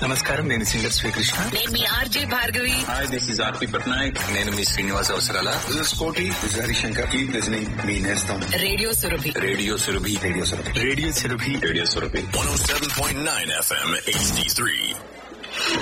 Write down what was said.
నమస్కారం, నేను సింగర్ శ్రీకృష్ణ. నేను మీ RJ Bhargavi. Hi, this is ఆర్పి పట్నాయక్. నేను మీ శ్రీనివాస్ అవసరాల. దిస్ ఇస్ కోటి. This is Harishankar. Keep listening మీ నేస్తం radio Surabhi. Radio Surabhi. Radio Surabhi. Radio Surabhi. Radio Surabhi 107.9 FM HD3.